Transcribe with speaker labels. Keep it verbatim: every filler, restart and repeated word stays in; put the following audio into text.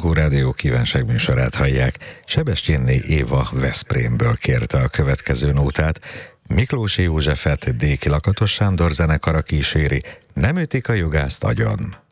Speaker 1: Kossuth Rádió kívánság műsorát hallják. Sebestyénné Éva Veszprémből kérte a következő nótát. Miklósi Józsefet Déki Lakatos Sándor zenekara kíséri, Nem ütik a jogászt agyon.